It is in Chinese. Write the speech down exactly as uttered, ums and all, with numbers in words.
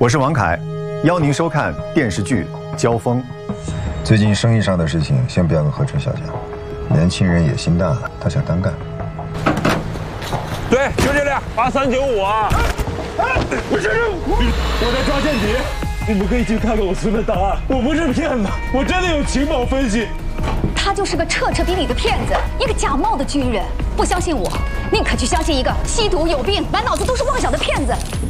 我是王凯，邀您收看电视剧《交锋》。 最近生意上的事情先不要跟何春小讲，年轻人野心大，他想单干。 对，就这辆八三九五啊！ 哎，我这是我在抓间谍，你们可以去看看我存的档案，我不是骗子，我真的有情报分析。 他就是个彻彻底底的骗子，一个假冒的军人。不相信我，宁可去相信一个吸毒有病、满脑子都是妄想的骗子。